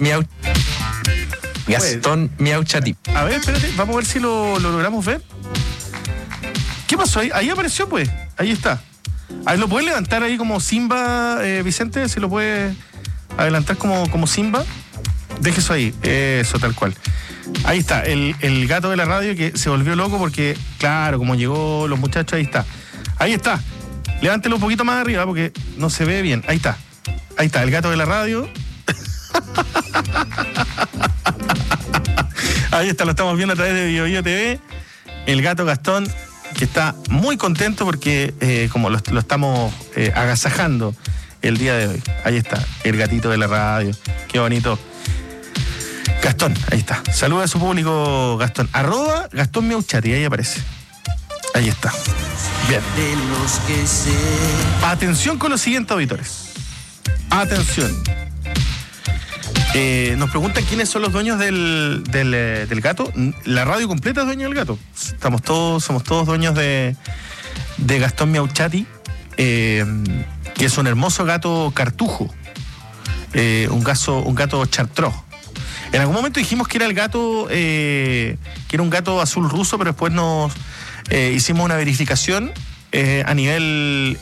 Miau. Gastón Miauchati. A ver, espérate, vamos a ver si lo logramos ver. ¿Qué pasó ahí? Ahí apareció, pues. Ahí está. Ahí lo puedes levantar ahí como Simba, Vicente, si lo puedes adelantar como Simba. Deje eso ahí, eso tal cual. Ahí está, el gato de la radio que se volvió loco porque, claro, como llegó los muchachos, ahí está. Ahí está. Levántelo un poquito más arriba porque no se ve bien. Ahí está. Ahí está, el gato de la radio. Ahí está, lo estamos viendo a través de BioBio TV. El gato Gastón, que está muy contento porque como lo estamos agasajando el día de hoy. Ahí está, el gatito de la radio. Qué bonito. Gastón, ahí está. Saluda a su público, Gastón. @ Gastón Miauchati, ahí aparece. Ahí está. Bien. Atención con los siguientes auditores. Atención. Nos preguntan quiénes son los dueños del gato. La radio completa es dueño del gato. Somos todos dueños de Gastón Miauchati, que es un hermoso gato cartujo. Un gato chartreux. En algún momento dijimos que era el gato, que era un gato azul ruso, pero después nos hicimos una verificación a nivel